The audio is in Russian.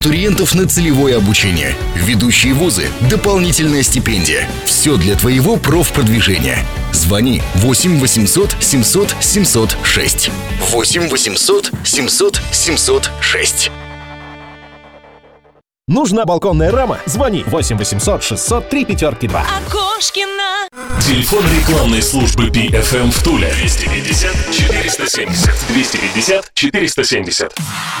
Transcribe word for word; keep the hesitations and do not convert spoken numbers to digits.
Абитуриентов на целевое обучение, ведущие вузы, дополнительная стипендия. Все для твоего профпродвижения. Звони восемь восемьсот семьсот семьсот шесть. восемь восемьсот семьсот семьсот шесть. Нужна балконная рама? Звони восемь восемьсот шестьсот три пятерки два. Окошкина. Телефон рекламной службы пи эф эм в Туле. двести пятьдесят четыреста семьдесят. двести пятьдесят четыреста семьдесят.